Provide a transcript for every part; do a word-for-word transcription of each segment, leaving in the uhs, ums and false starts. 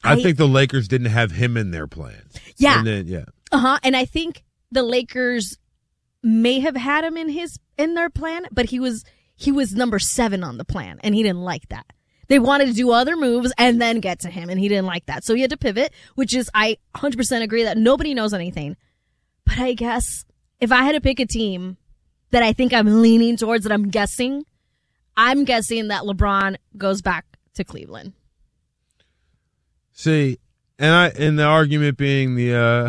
I, I think the Lakers didn't have him in their plans. Yeah. And then, yeah. Uh-huh. And I think the Lakers may have had him in his in their plan, but he was he was number seven on the plan, and he didn't like that. They wanted to do other moves and then get to him, and he didn't like that. So he had to pivot, which is, I one hundred percent agree that nobody knows anything. But I guess if I had to pick a team that I think I'm leaning towards, that I'm guessing, I'm guessing that LeBron goes back to Cleveland. See, and I and the argument being the, uh,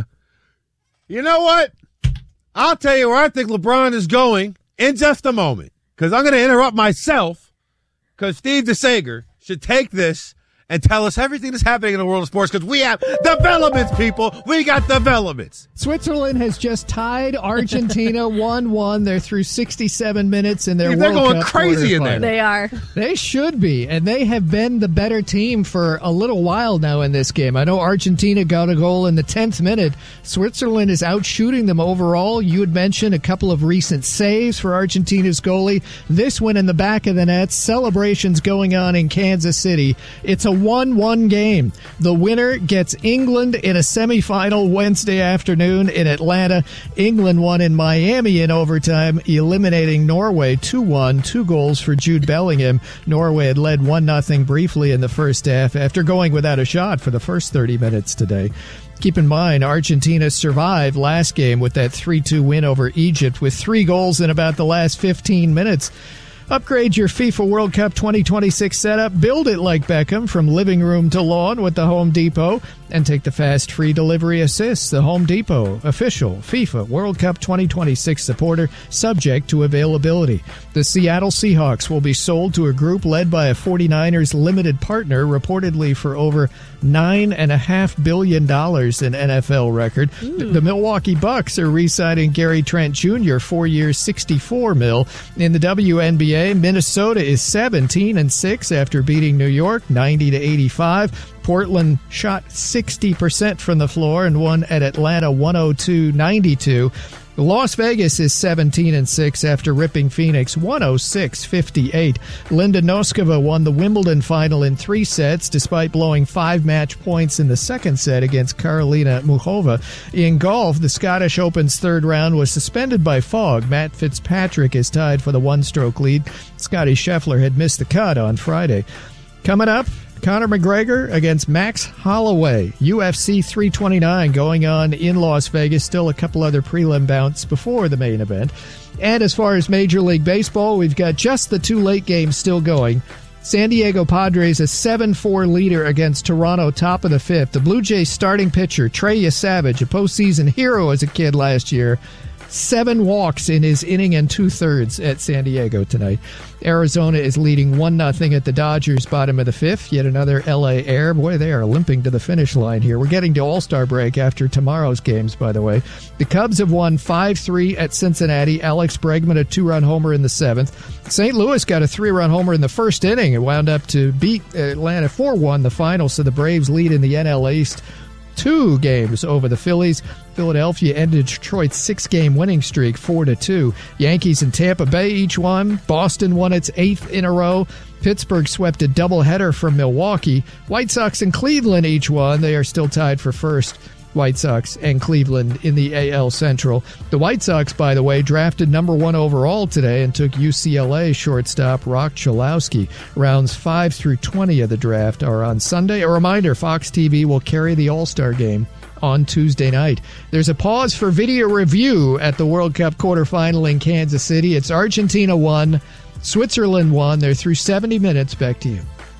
you know what? I'll tell you where I think LeBron is going in just a moment, because I'm going to interrupt myself, because Steve DeSager should take this and tell us everything that's happening in the world of sports, because we have developments, people. We got developments. Switzerland has just tied Argentina one one. They're through sixty-seven minutes in their Dude, World they're going Cup crazy in there. They are. They should be, and they have been the better team for a little while now in this game. I know Argentina got a goal in the tenth minute. Switzerland is outshooting them overall. You had mentioned a couple of recent saves for Argentina's goalie. This one in the back of the net. Celebrations going on in Kansas City. It's a one one game. The winner gets England in a semifinal Wednesday afternoon in Atlanta. England won in Miami in overtime, eliminating Norway two one, two goals for Jude Bellingham. Norway had led one nothing briefly in the first half after going without a shot for the first thirty minutes today. Keep in mind, Argentina survived last game with that three two win over Egypt with three goals in about the last fifteen minutes. Upgrade your FIFA World Cup twenty twenty-six setup. Build it like Beckham from living room to lawn with the Home Depot. And take the fast free delivery assists. The Home Depot, official FIFA World Cup twenty twenty-six supporter, subject to availability. The Seattle Seahawks will be sold to a group led by a 49ers limited partner, reportedly for over nine point five billion dollars in N F L record. Ooh. The Milwaukee Bucks are re-signing Gary Trent Junior, four years, sixty-four mil. In the W N B A, Minnesota is seventeen and six after beating New York ninety to eighty-five. Portland shot sixty percent from the floor and won at Atlanta one oh two ninety-two. Las Vegas is seventeen and six after ripping Phoenix one oh six fifty-eight. Linda Noskova won the Wimbledon final in three sets despite blowing five match points in the second set against Karolina Muchova. In golf, the Scottish Open's third round was suspended by fog. Matt Fitzpatrick is tied for the one-stroke lead. Scotty Scheffler had missed the cut on Friday. Coming up, Conor McGregor against Max Holloway. U F C three twenty-nine going on in Las Vegas. Still a couple other prelim bouts before the main event. And as far as Major League Baseball, we've got just the two late games still going. San Diego Padres a seven four leader against Toronto, top of the fifth. The Blue Jays starting pitcher, Trey Savage, a postseason hero as a kid last year. Seven walks in his inning and two-thirds at San Diego tonight. Arizona is leading one nothing at the Dodgers, bottom of the fifth. Yet another L A Air. Boy, they are limping to the finish line here. We're getting to All-Star break after tomorrow's games, by the way. The Cubs have won five three at Cincinnati. Alex Bregman, a two-run homer in the seventh. Saint Louis got a three-run homer in the first inning. It wound up to beat Atlanta four one the final, so the Braves lead in the N L East two games over the Phillies. Philadelphia ended Detroit's six-game winning streak four to two. Yankees and Tampa Bay each won. Boston won its eighth in a row. Pittsburgh swept a doubleheader from Milwaukee. White Sox and Cleveland each won. They are still tied for first. White Sox and Cleveland in the A L Central. The White Sox, by the way, drafted number one overall today and took U C L A shortstop Rock Chalowski. Rounds five through twenty of the draft are on Sunday. A reminder, Fox T V will carry the All-Star game on Tuesday night. There's a pause for video review at the World Cup quarterfinal in Kansas City. It's Argentina one, Switzerland one. They're through seventy minutes. Back to you.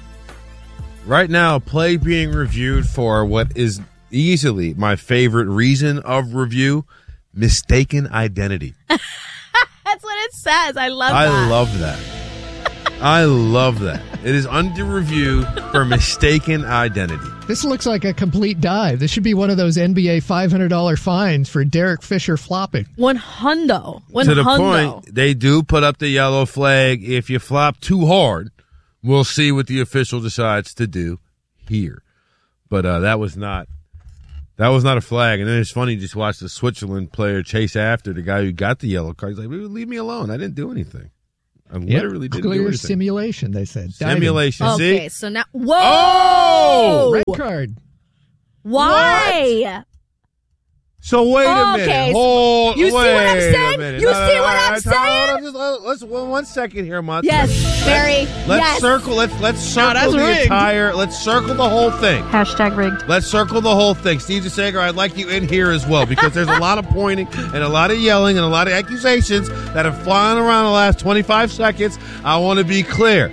Right now, play being reviewed for what is easily my favorite reason of review, mistaken identity. That's what it says. I love I that. I love that. I love that. It is under review for mistaken identity. This looks like a complete dive. This should be one of those N B A five hundred dollars fines for Derek Fisher flopping. One hundo. One to the hundo. point, they do put up the yellow flag. If you flop too hard, we'll see what the official decides to do here. But uh, that was not that was not a flag. And then it's funny, you just watch the Switzerland player chase after the guy who got the yellow card. He's like, leave me alone. I didn't do anything. I Yep. literally didn't do Clear anything. simulation, they said. Diving. Simulation. Okay, See? so now whoa! Oh! Red card. Why? So wait a Okay, minute. so- Hold. You see what I'm wait a saying? minute. You No, no, see no, what no, I'm no, saying? hold on, just, let- let's one, one second here, Monty. Yes, Barry. Let's yes. circle. Let's let's circle that's the rigged. entire. Let's circle the whole thing. Hashtag rigged. Let's circle the whole thing. Steve DeSager, I'd like you in here as well because there's a lot of pointing and a lot of yelling and a lot of accusations that have flown around the last twenty-five seconds. I want to be clear.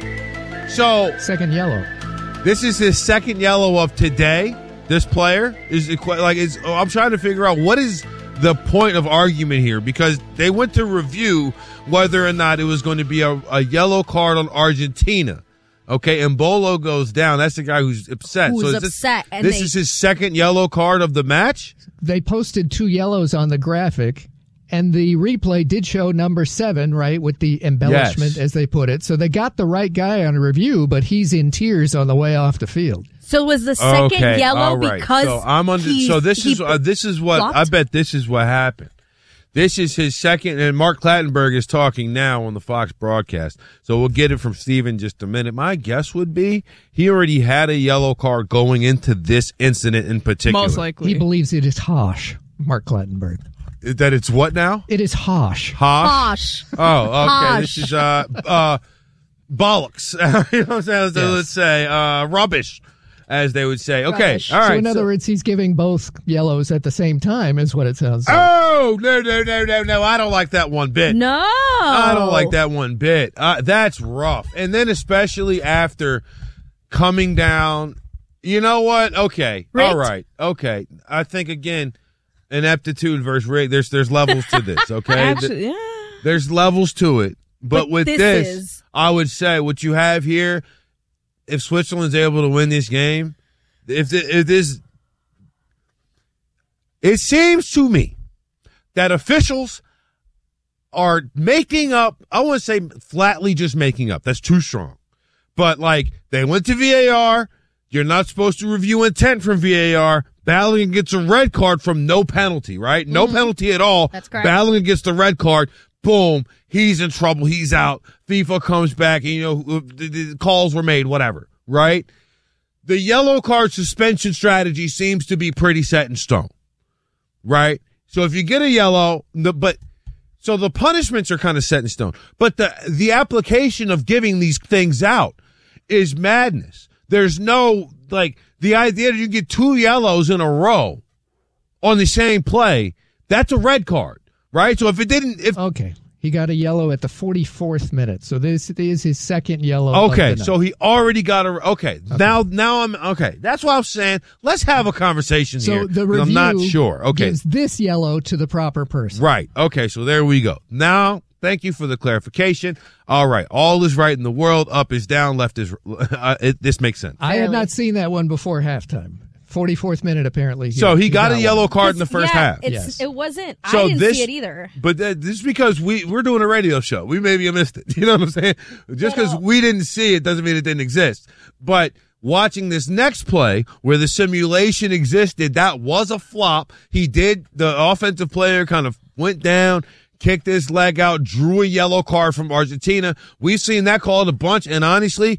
So Second yellow. this is his second yellow of today. This player is equi- like is. Oh, I'm trying to figure out what is the point of argument here because they went to review whether or not it was going to be a, a yellow card on Argentina. Okay, and Bolo goes down. That's the guy who's upset. Who's so is upset, This, and this they- is his second yellow card of the match. They posted two yellows on the graphic, and the replay did show number seven, right, with the embellishment, Yes. as they put it. So they got the right guy on a review, but he's in tears on the way off the field. So was the second Okay, yellow all right. because so I'm under. he- So this he is uh, this is what flopped? I bet. This is what happened. This is his second, and Mark Clattenburg is talking now on the Fox broadcast. So we'll get it from Steve in just a minute. My guess would be he already had a yellow card going into this incident in particular. Most likely. He believes it is Hosh, Mark Clattenburg. That it's what now? It is Hosh. Hosh. Posh. Oh, okay. Hosh. This is uh uh bollocks. You know what I'm saying? So Yes. Let's say uh rubbish, as they would say. Okay. Rubbish. All right. So in other words, he's giving both yellows at the same time, is what it sounds like. Oh no no no no no! I don't like that one bit. No. I don't like that one bit. Uh, that's rough. And then especially after coming down, you know what? Okay. Rigged? All right. Okay. I think again, ineptitude versus rig. There's there's levels to this. Okay. Actually, yeah. There's levels to it. But, But with this this, is- I would say what you have here, if Switzerland's able to win this game, if, the, if this, it seems to me that officials are making up, I want to say flatly just making up. That's too strong. But like they went to V A R. You're not supposed to review intent from V A R. Balogun gets a red card from no penalty, right? No penalty at all. That's correct. Balogun gets the red card. Boom. He's in trouble. He's out. FIFA comes back and, you know, the, the calls were made, whatever, right? The yellow card suspension strategy seems to be pretty set in stone, right? So if you get a yellow, the, but so the punishments are kind of set in stone, but the, the application of giving these things out is madness. There's no, like, the idea that you get two yellows in a row on the same play, that's a red card, right? So if it didn't, if, Okay. He got a yellow at the forty-fourth minute. So this is his second yellow. of okay, the night. so he already got a, okay, now, now I'm, okay, that's what I'm saying. Let's have a conversation So here. the 'cause review I'm not sure. Okay. gives this yellow to the proper person. Right. Okay. So there we go. Now, thank you for the clarification. All right. All is right in the world. Up is down. Left is. Uh, it, this makes sense. I had Barely. not seen that one before halftime. forty-fourth minute, apparently. So he got a yellow one. card in the first yeah, half. It's, Yes. It wasn't. So I didn't this- see it either. But that, this is because we we're doing a radio show. We maybe missed it. You know what I'm saying? Just because we didn't see it doesn't mean it didn't exist. But watching this next play where the simulation existed, that was a flop. He did. The offensive player kind of went down, kicked his leg out, drew a yellow card from Argentina. We've seen that called a bunch, and honestly,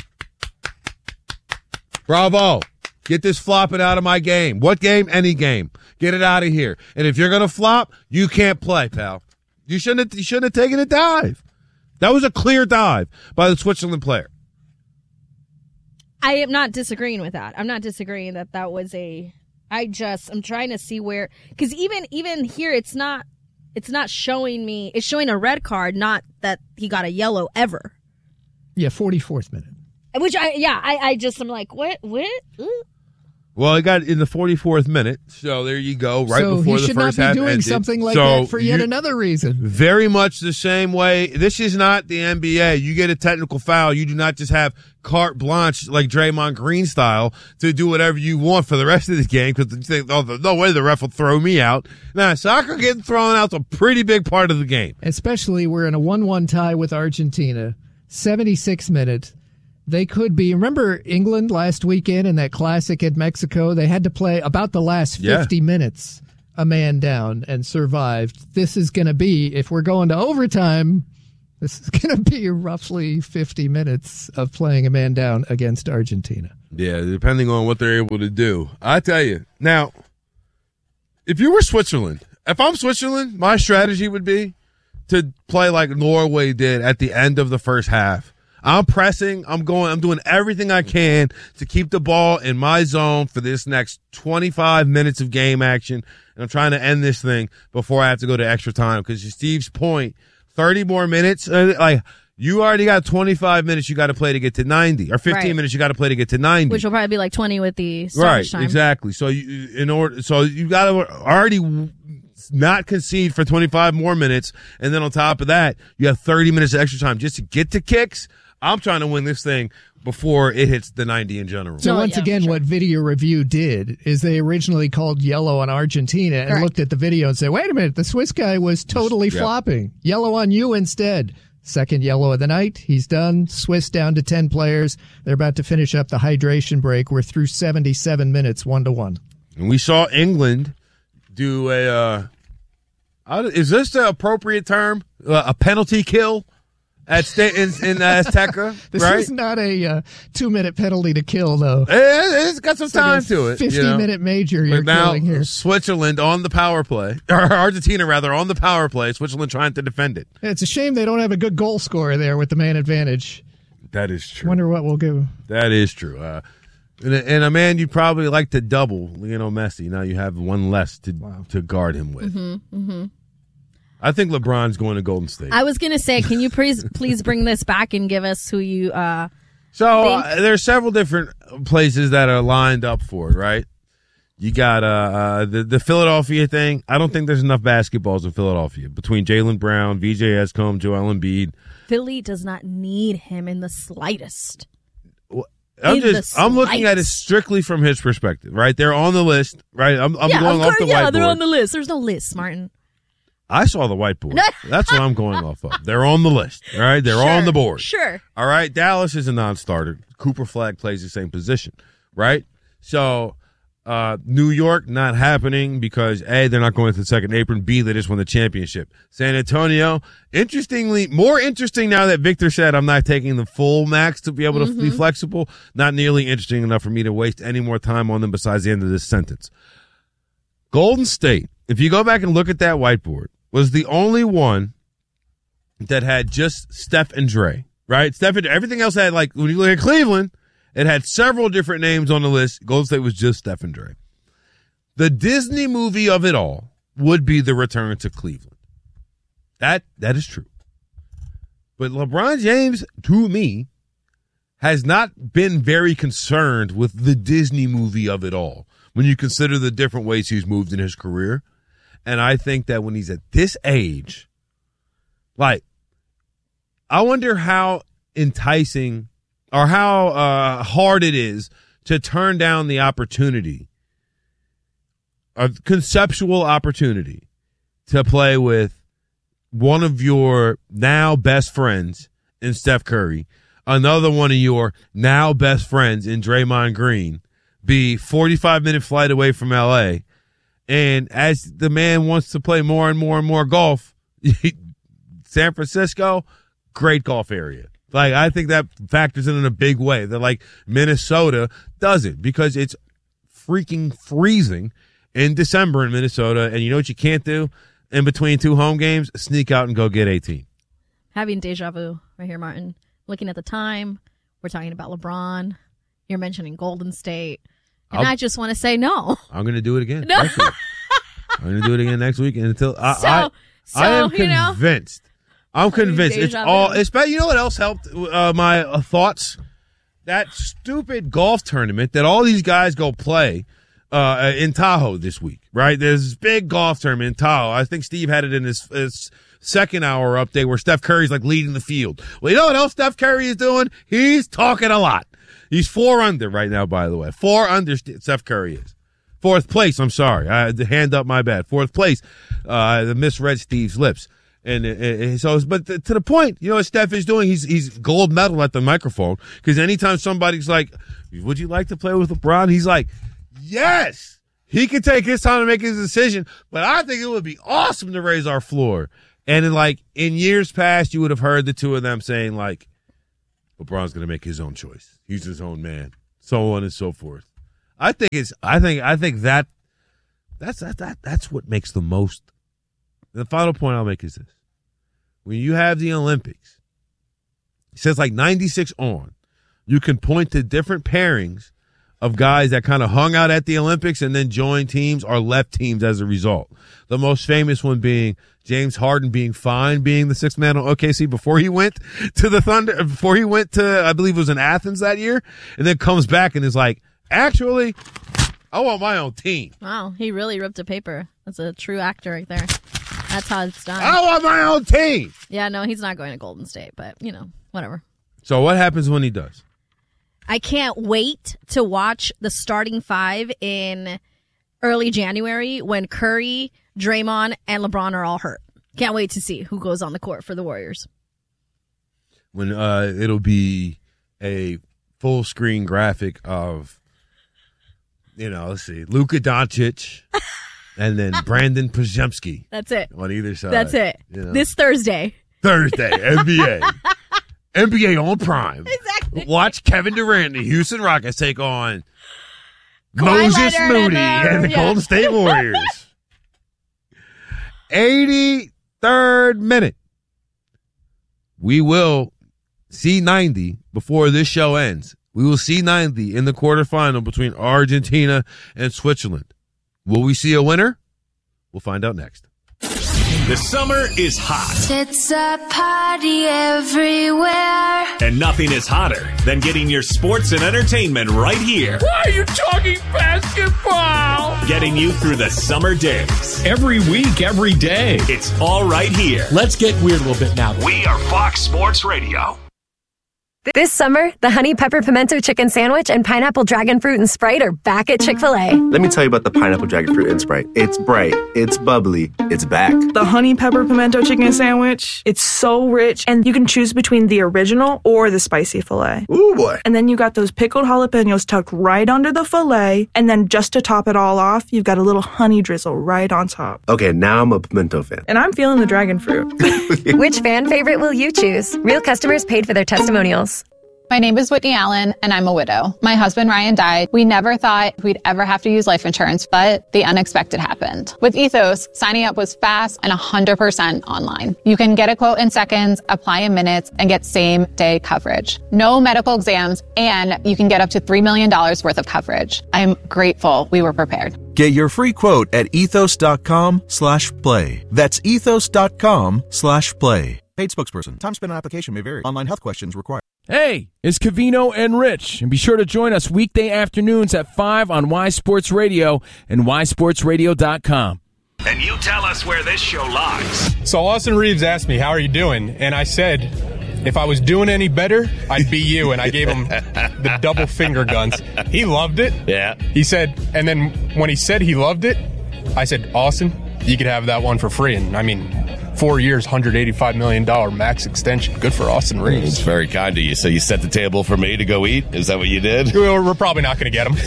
bravo. Get this flopping out of my game. What game? Any game. Get it out of here. And if you're gonna flop, you can't play, pal. You shouldn't have, you shouldn't have taken a dive. That was a clear dive by the Switzerland player. I am not disagreeing with that. I'm not disagreeing that that was a. I just I'm trying to see where because even even here it's not it's not showing me it's showing a red card, not that he got a yellow ever. Yeah, forty-fourth minute. Which I yeah I I just I'm like what what. Ooh. Well, he got in the forty-fourth minute, so there you go. Right so before he the should first not be half doing ended. something like So that for yet you- another reason. Very much the same way. This is not the N B A. You get a technical foul. You do not just have carte blanche like Draymond Green style to do whatever you want for the rest of the game because you think, oh, no way the ref will throw me out. Now, soccer getting thrown out's a pretty big part of the game. Especially we're in a one one tie with Argentina. seventy-six minutes. They could be. Remember England last weekend in that classic at Mexico? They had to play about the last fifty Yeah. minutes, a man down, and survived. This is going to be, if we're going to overtime, This is going to be roughly fifty minutes of playing a man down against Argentina. Yeah, depending on what they're able to do. I tell you. Now, if you were Switzerland, if I'm Switzerland, my strategy would be to play like Norway did at the end of the first half. I'm pressing. I'm going. I'm doing everything I can to keep the ball in my zone for this next twenty-five minutes of game action. And I'm trying to end this thing before I have to go to extra time. Because to Steve's point, thirty more minutes, uh, like you already got twenty-five minutes you got to play to get to ninety, or fifteen Right. minutes you got to play to get to ninety. Which will probably be like twenty with the Right, stoppage time. exactly. So you, in order, so you got to already not concede for twenty-five more minutes, and then on top of that, you have thirty minutes of extra time just to get to kicks. I'm trying to win this thing before it hits the ninety in general. So No, once yeah, again, sure. what Video Review did is they originally called yellow on Argentina and Correct. looked at the video and said, wait a minute, the Swiss guy was totally Yep. flopping. Yellow on you instead. Second yellow of the night. He's done. Swiss down to ten players. They're about to finish up the hydration break. We're through seventy-seven minutes, one to one. And we saw England do a, uh, I don't- is this the appropriate term? Uh, a penalty kill at sta- in, in Azteca, This right? is not a uh, two-minute penalty to kill, though. It- It's got some It's like time a to it. you know? fifty-minute major you're But now killing here. Switzerland on the power play, or Argentina rather on the power play. Switzerland trying to defend it. It's a shame they don't have a good goal scorer there with the man advantage. That is true. Wonder what we'll do. That is true. Uh, and, a, and a man you probably like to double, Lionel Messi. Now you have one less to Wow. to guard him with. Mm-hmm, mm-hmm. I think LeBron's going to Golden State. I was going to say, can you please please bring this back and give us who you uh so think- uh, there's several different places that are lined up for it, right? You got uh, uh the the Philadelphia thing. I don't think there's enough basketballs in Philadelphia between Jaylen Brown, V J Escombe, Joel Embiid. Philly does not need him in the slightest. I'm In just the I'm looking at it slightest. strictly from his perspective, right? They're on the list, right? I'm, I'm yeah, going of off course, the yeah, whiteboard. they're on the list. There's no list, Martin. I saw the whiteboard. That's what I'm going off of. They're on the list, all right? They're Sure, on the board. Sure. All right, Dallas is a non-starter. Cooper Flag plays the same position, right? So uh, New York, not happening because, A, they're not going to the second apron. B, they just won the championship. San Antonio, interestingly, more interesting now that Victor said I'm not taking the full max to be able to be flexible. Not nearly interesting enough for me to waste any more time on them besides the end of this sentence. Golden State, if you go back and look at that whiteboard, was the only one that had just Steph and Dre, right? Steph and everything else had, like, when you look at Cleveland, it had several different names on the list. Golden State was just Steph and Dre. The Disney movie of it all would be the return to Cleveland. That that is true. But LeBron James, to me, has not been very concerned with the Disney movie of it all when you consider the different ways he's moved in his career. And I think that when he's at this age, like, I wonder how enticing or how uh, hard it is to turn down the opportunity, a conceptual opportunity, to play with one of your now best friends in Steph Curry, another one of your now best friends in Draymond Green, be forty-five minute flight away from L A, and as the man wants to play more and more and more golf, San Francisco, great golf area. Like, I think that factors in in a big way. That, like, Minnesota doesn't, because it's freaking freezing in December in Minnesota. And you know what you can't do in between two home games? Sneak out and go get eighteen. Having deja vu right here, Martin. Looking at the time, we're talking about LeBron. You're mentioning Golden State. And I'll- I just want to say no. I'm going to do it again. No. Next week. I'm going to do it again next week. And until I, So, I, so I am you know. convinced. I'm convinced. It's deja all. vu. It's bad. You know what else helped uh, my uh, thoughts? That stupid golf tournament that all these guys go play uh, in Tahoe this week, right? There's this big golf tournament in Tahoe. I think Steve had it in his, his second hour update where Steph Curry's like leading the field. Well, you know what else Steph Curry is doing? He's talking a lot. He's four under right now, by the way. Four under Steph Curry is. Fourth place, I'm sorry. I had to hand up, my bad. Fourth place. Uh, the misread Steve's lips. And, and so, but to the point, you know what Steph is doing? He's he's gold medal at the microphone, because anytime somebody's like, "Would you like to play with LeBron?" He's like, "Yes." He can take his time to make his decision, but I think it would be awesome to raise our floor. And in like in years past, you would have heard the two of them saying like, LeBron's going to make his own choice. He's his own man, so on and so forth. I think it's. I think. I think that that's that, that that's what makes the most. The final point I'll make is this: when you have the Olympics, it says like ninety-six on, you can point to different pairings of guys that kind of hung out at the Olympics and then joined teams or left teams as a result. The most famous one being James Harden being fine, being the sixth man on O K C before he went to the Thunder, before he went to, I believe it was in Athens that year, and then comes back and is like, actually, I want my own team. Wow, he really ripped a paper. That's a true actor right there. That's how it's done. I want my own team. Yeah, no, he's not going to Golden State, but, you know, whatever. So what happens when he does? I can't wait to watch the starting five in early January when Curry, Draymond, and LeBron are all hurt. Can't wait to see who goes on the court for the Warriors. When uh, it'll be a full screen graphic of, you know, let's see, Luka Doncic and then Brandon Podziemski. That's it. On either side. That's it. You know. This Thursday. Thursday, N B A. N B A on Prime. Exactly. Watch Kevin Durant and the Houston Rockets take on Kawhi Moses Leonard Moody and, uh, and the yeah. Golden State Warriors. eighty-third minute. We will see ninety before this show ends. We will see ninety in the quarterfinal between Argentina and Switzerland. Will we see a winner? We'll find out next. The summer is hot. It's a party everywhere. And nothing is hotter than getting your sports and entertainment right here. Why are you talking basketball? Getting you through the summer days. Every week, every day. It's all right here. Let's get weird a little bit now. We are Fox Sports Radio. This summer, the Honey Pepper Pimento Chicken Sandwich and Pineapple Dragon Fruit and Sprite are back at Chick-fil-A. Let me tell you about the Pineapple Dragon Fruit and Sprite. It's bright, it's bubbly, it's back. The Honey Pepper Pimento Chicken Sandwich, it's so rich, and you can choose between the original or the spicy filet. Ooh, boy. And then you got those pickled jalapenos tucked right under the filet, and then just to top it all off, you've got a little honey drizzle right on top. Okay, now I'm a pimento fan. And I'm feeling the dragon fruit. Which fan favorite will you choose? Real customers paid for their testimonials. My name is Whitney Allen, and I'm a widow. My husband, Ryan, died. We never thought we'd ever have to use life insurance, but the unexpected happened. With Ethos, signing up was fast and one hundred percent online. You can get a quote in seconds, apply in minutes, and get same-day coverage. No medical exams, and you can get up to three million dollars worth of coverage. I'm grateful we were prepared. Get your free quote at ethos.com slash play. That's ethos.com slash play. Paid spokesperson. Time spent on application may vary. Online health questions required. Hey, it's Covino and Rich, and be sure to join us weekday afternoons at five on Y Sports Radio and y sports radio dot com. And you tell us where this show lies. So Austin Reeves asked me, how are you doing? And I said, if I was doing any better, I'd be you. And I gave him the double finger guns. He loved it. Yeah. He said, and then when he said he loved it, I said, Austin, you could have that one for free. And I mean, four years, one hundred eighty-five million dollars max extension. Good for Austin Reeves. It's very kind of you. So you set the table for me to go eat? Is that what you did? We're, we're probably not going to get him.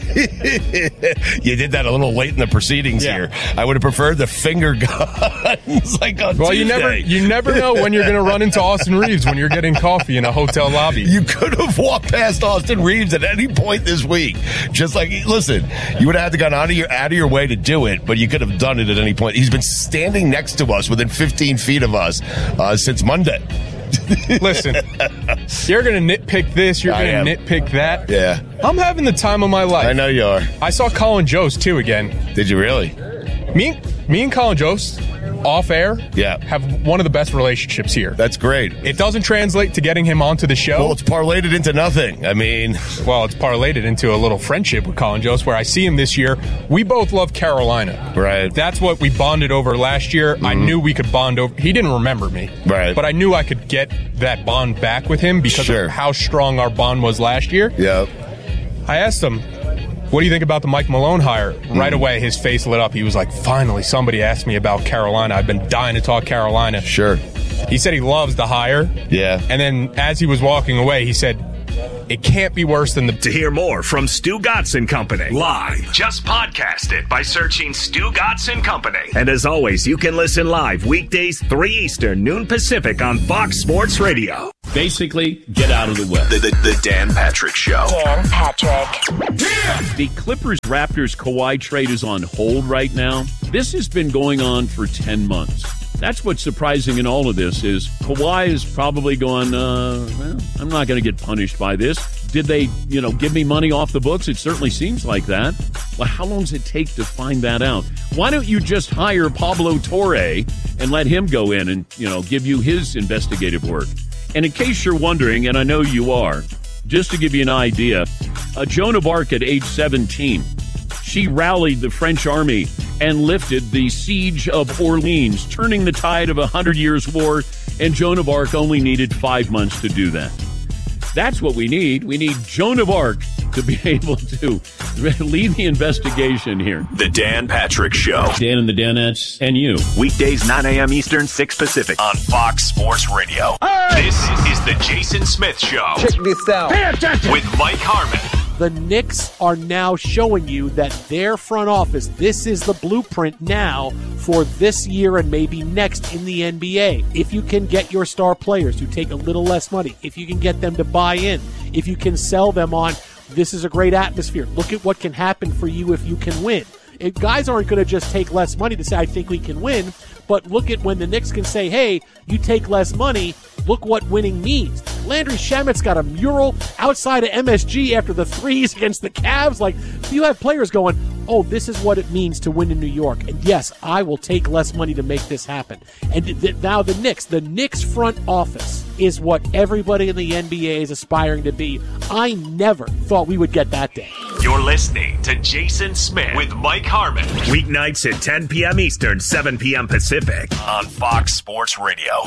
You did that a little late in the proceedings Yeah. here. I would have preferred the finger guns like on Well, Tuesday. you never you never know when you're going to run into Austin Reeves when you're getting coffee in a hotel lobby. You could have walked past Austin Reeves at any point this week. Just like, listen, you would have had to gone out of your, out of your way to do it, but you could have done it at any point. He's been standing next to us within fifteen feet of us uh, since Monday. Listen, you're going to nitpick this, you're I going am. to nitpick that. Yeah. I'm having the time of my life. I know you are. I saw Colin Jost, too, again. Did you really? Me, me and Colin Jost, off air, Yeah. have one of the best relationships here. That's great. It doesn't translate to getting him onto the show. Well, it's parlayed it into nothing. I mean, Well, it's parlayed it into a little friendship with Colin Jost, where I see him this year. We both love Carolina. Right. That's what we bonded over last year. I knew we could bond over. He didn't remember me. Right. But I knew I could get that bond back with him because Sure. of how strong our bond was last year. yeah. I asked him, what do you think about the Mike Malone hire? Right away, his face lit up. He was like, finally, somebody asked me about Carolina. I've been dying to talk Carolina. Sure. He said he loves the hire. Yeah. And then as he was walking away, he said, it can't be worse than the... To hear more from Stu Gatz and Company live, just podcast it by searching Stu Gatz and Company. And as always, you can listen live weekdays three Eastern, noon Pacific on Fox Sports Radio. Basically, get out of the way. The, the, the Dan Patrick Show. Dan Patrick. The Clippers-Raptors Kawhi trade is on hold right now. This has been going on for ten months. That's what's surprising in all of this is Kawhi is probably going, uh, well, I'm not going to get punished by this. Did they, you know, give me money off the books? It certainly seems like that. Well, how long does it take to find that out? Why don't you just hire Pablo Torre and let him go in and, you know, give you his investigative work? And in case you're wondering, and I know you are, just to give you an idea, uh, Joan of Arc at age seventeen, she rallied the French army and lifted the siege of Orleans, turning the tide of a Hundred Years' War, and Joan of Arc only needed five months to do that. That's what we need. We need Joan of Arc to be able to lead the investigation here. The Dan Patrick Show. Dan and the Danettes and you. Weekdays, nine a.m. Eastern, six Pacific on Fox Sports Radio. Hey! This is the Jason Smith Show. Check this out. Pay attention. With Mike Harmon. The Knicks are now showing you that their front office, this is the blueprint now for this year and maybe next in the N B A. If you can get your star players to take a little less money, if you can get them to buy in, if you can sell them on, this is a great atmosphere. Look at what can happen for you if you can win. If guys aren't going to just take less money to say, I think we can win, but look at when the Knicks can say, hey, you take less money, look what winning means. Landry Shamet's got a mural outside of M S G after the threes against the Cavs. Like, you have players going, oh, this is what it means to win in New York. And yes, I will take less money to make this happen. And th- th- now the Knicks, the Knicks front office is what everybody in the N B A is aspiring to be. I never thought we would get that day. You're listening to Jason Smith with Mike Harmon. Weeknights at ten p.m. Eastern, seven p.m. Pacific on Fox Sports Radio.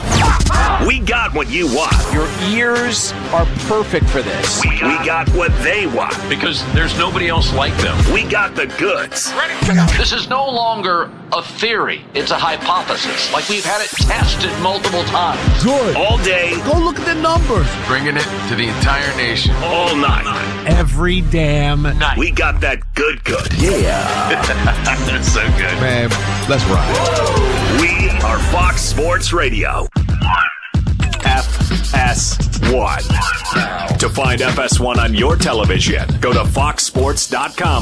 We got what you want. Your ears are perfect for this. We got, we got what they want. Because there's nobody else like them. We got the goods. This is no longer a theory. It's a hypothesis. Like we've had it tested multiple times. Good. All day. Go look at the numbers. Bringing it to the entire nation. All night. Every damn night. We got that good good. Yeah. That's so good. Man, let's ride. We are Fox Sports Radio. F S one. To find F S one on your television, go to fox sports dot com